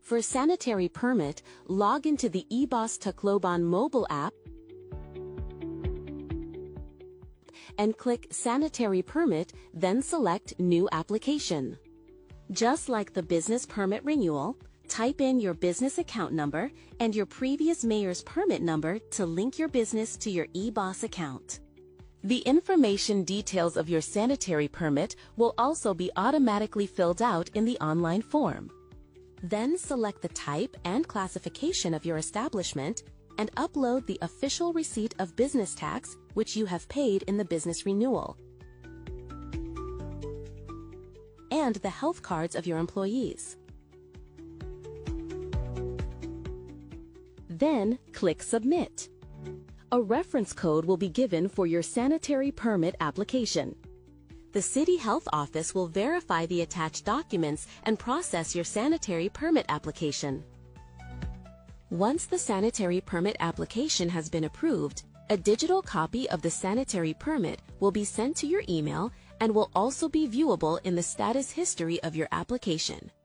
For a sanitary permit, log into the eBOS Tacloban mobile app and click Sanitary Permit, then select New Application. Just like the business permit renewal, type in your business account number and your previous mayor's permit number to link your business to your eBOS account. The information details of your sanitary permit will also be automatically filled out in the online form. Then select the type and classification of your establishment and upload the official receipt of business tax which you have paid in the business renewal, and the health cards of your employees. Then click Submit. A reference code will be given for your sanitary permit application. The City Health Office will verify the attached documents and process your sanitary permit application. Once the sanitary permit application has been approved, a digital copy of the sanitary permit will be sent to your email and will also be viewable in the status history of your application.